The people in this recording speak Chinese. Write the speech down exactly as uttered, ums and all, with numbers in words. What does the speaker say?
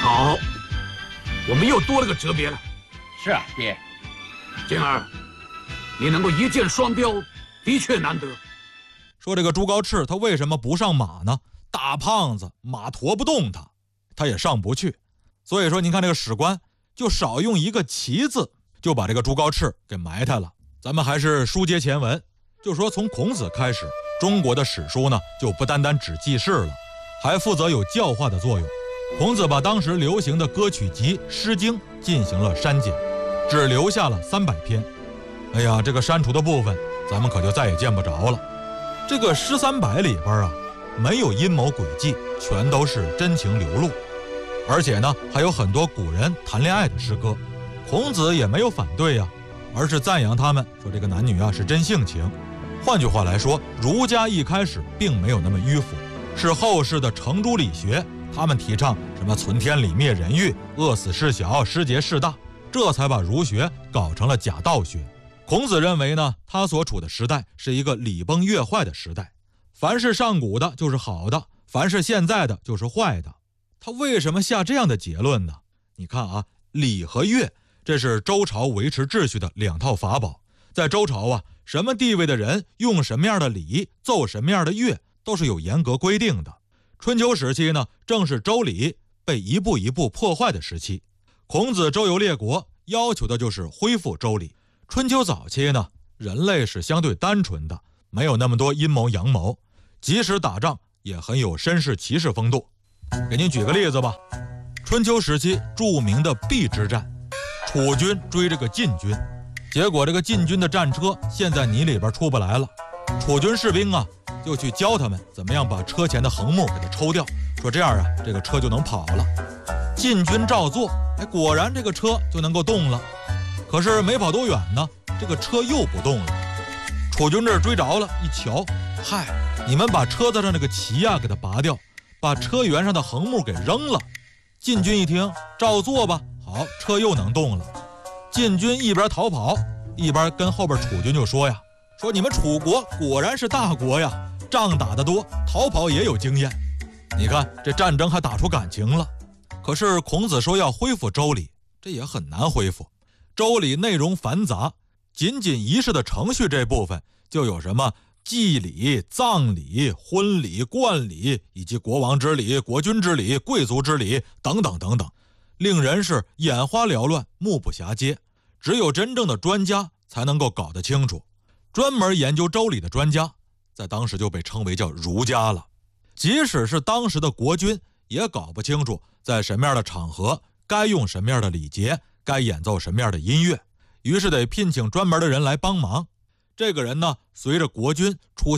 好，我们又多了个哲别了。 是啊，爹。 静儿，你能够一箭双雕，的确难得。 说这个朱高炽他为什么不上马呢？大胖子，马驮不动他，他也上不去。所以说您看这个史官就少用一个骑字，就把这个朱高炽给埋汰了。咱们还是书接前文，就说从孔子开始，中国的史书呢就不单单只记事了，还负责有教化的作用。孔子把当时流行的歌曲集《诗经》进行了删减，只留下了三百篇。哎呀，这个删除的部分咱们可就再也见不着了。这个诗三百里边啊，没有阴谋诡计，全都是真情流露。而且呢，还有很多古人谈恋爱的诗歌，孔子也没有反对呀、啊，而是赞扬他们，说这个男女啊是真性情。换句话来说，儒家一开始并没有那么迂腐，是后世的程朱理学，他们提倡什么存天理灭人欲，饿死事小，失节事大，这才把儒学搞成了假道学。孔子认为呢，他所处的时代是一个礼崩乐坏的时代，凡是上古的就是好的，凡是现在的就是坏的。他为什么下这样的结论呢？你看啊，礼和乐，这是周朝维持秩序的两套法宝。在周朝啊，什么地位的人用什么样的礼，奏什么样的乐，都是有严格规定的。春秋时期呢，正是周礼被一步一步破坏的时期。孔子周游列国，要求的就是恢复周礼。春秋早期呢，人类是相对单纯的，没有那么多阴谋阳谋，即使打仗也很有绅士骑士风度。给您举个例子吧，春秋时期著名的邲之战，楚军追这个晋军，结果这个晋军的战车陷在泥里边出不来了，楚军士兵啊就去教他们怎么样把车前的横木给它抽掉，说这样啊这个车就能跑了。晋军照做，哎，果然这个车就能够动了。可是没跑多远呢，这个车又不动了。楚军这追着了，一瞧，嗨，你们把车子上那个旗啊给它拔掉，把车辕上的横木给扔了。晋军一听，照做吧，好，车又能动了。晋军一边逃跑，一边跟后边楚军就说呀，说你们楚国果然是大国呀，仗打得多，逃跑也有经验。你看这战争还打出感情了。可是孔子说要恢复周礼，这也很难恢复。周礼内容繁杂，仅仅仪式的程序这部分就有什么祭礼、葬礼、婚礼、冠礼，以及国王之礼、国君之礼、贵族之礼等等等等，令人是眼花缭乱，目不暇接。只有真正的专家才能够搞得清楚。专门研究周礼的专家，在当时就被称为叫儒家了。即使是当时的国君，也搞不清楚在什么样的场合该用什么样的礼节，该演奏什么样的音乐，于是得聘请专门的人来帮忙。这个人呢，随着国君出